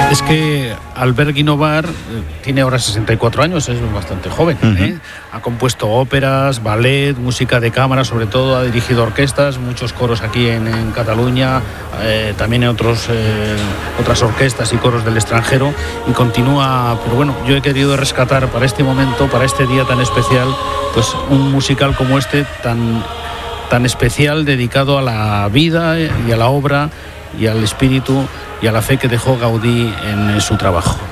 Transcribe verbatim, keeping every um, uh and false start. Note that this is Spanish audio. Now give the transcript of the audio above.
Es que Albert Guinovar tiene ahora sesenta y cuatro años, es bastante joven. Uh-huh. ¿eh? Ha compuesto óperas, ballet, música de cámara, sobre todo ha dirigido orquestas, muchos coros aquí en, en Cataluña, eh, también en otros, eh, otras orquestas y coros del extranjero, y continúa. Pero bueno, yo he querido rescatar para este momento, para este día tan especial, pues un musical como este tan, tan especial, dedicado a la vida y a la obra y al espíritu y a la fe que dejó Gaudí en su trabajo.